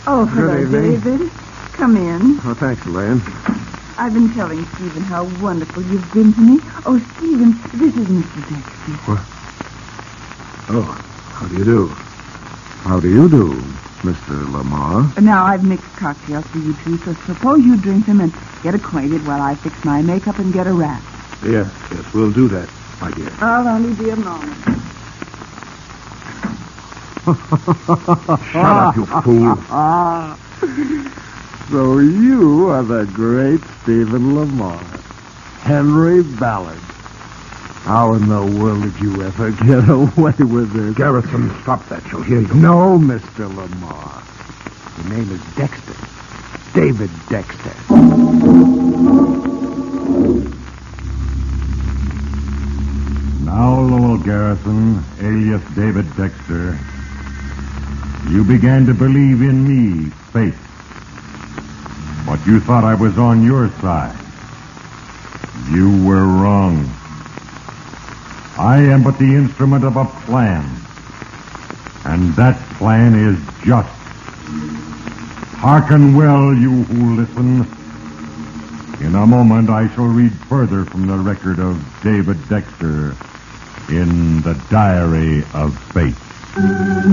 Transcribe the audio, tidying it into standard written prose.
Oh, hello, Good evening. David. Come in. Oh, thanks, Elaine. I've been telling Stephen how wonderful you've been to me. Oh, Stephen, this is Mr. Dexter. What? Oh, how do you do? How do you do, Mr. Lamar? Now, I've mixed cocktails for you two, so suppose you drink them and get acquainted while I fix my makeup and get a wrap. Yes, we'll do that, my dear. I'll only be a moment. Shut up, you fool. So you are the great Stephen Lamar. Henry Ballard. How in the world did you ever get away with this? Garrison, stop that. She'll hear you. No, Mr. Lamar. Your name is Dexter. David Dexter. Now, Lowell Garrison, alias David Dexter, you began to believe in me, fate. But you thought I was on your side. You were wrong. I am but the instrument of a plan. And that plan is just. Hearken well, you who listen. In a moment, I shall read further from the record of David Dexter in the Diary of Fate.